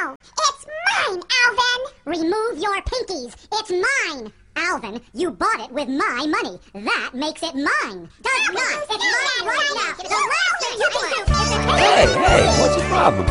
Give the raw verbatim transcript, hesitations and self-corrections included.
No, it's mine, Alvin! Remove your pinkies. It's mine. Alvin, you bought it with my money. That makes it mine. Does not. It's mine right now. The last thing you can do is... Hey, hey, what's the problem?